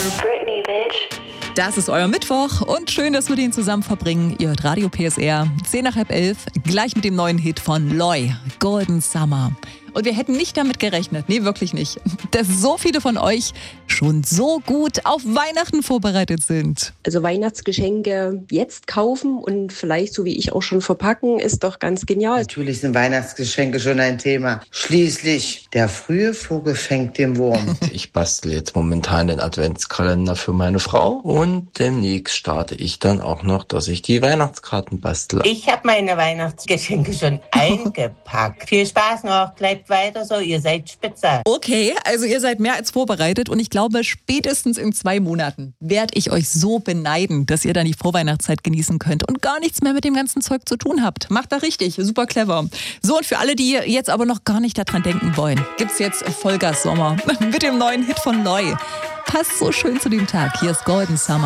Britney, bitch. Das ist euer Mittwoch und schön, dass wir den zusammen verbringen. Ihr hört Radio PSR, 10 nach halb 11, gleich mit dem neuen Hit von Loy, Golden Summer. Und wir hätten nicht damit gerechnet, nee, wirklich nicht, dass so viele von euch schon so gut auf Weihnachten vorbereitet sind. Also Weihnachtsgeschenke jetzt kaufen und vielleicht, so wie ich, auch schon verpacken, ist doch ganz genial. Natürlich sind Weihnachtsgeschenke schon ein Thema. Schließlich, der frühe Vogel fängt den Wurm. Ich bastel jetzt momentan den Adventskalender für meine Frau und demnächst starte ich dann auch noch, dass ich die Weihnachtskarten bastle. Ich habe meine Weihnachtsgeschenke schon eingepackt. Viel Spaß noch, bleibt weiter so, ihr seid spitze. Okay, also ihr seid mehr als vorbereitet und ich glaube, spätestens in 2 Monaten werde ich euch so beneiden, dass ihr dann die Vorweihnachtszeit genießen könnt und gar nichts mehr mit dem ganzen Zeug zu tun habt. Macht da richtig, super clever. So, und für alle, die jetzt aber noch gar nicht daran denken wollen, gibt's jetzt Vollgas Sommer mit dem neuen Hit von Loy. Passt so schön zu dem Tag. Hier ist Golden Summer.